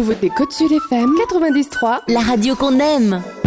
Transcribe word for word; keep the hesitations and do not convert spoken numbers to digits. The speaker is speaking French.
nouveautés Côte Sud F M quatre-vingt-dix point trois, la radio qu'on aime.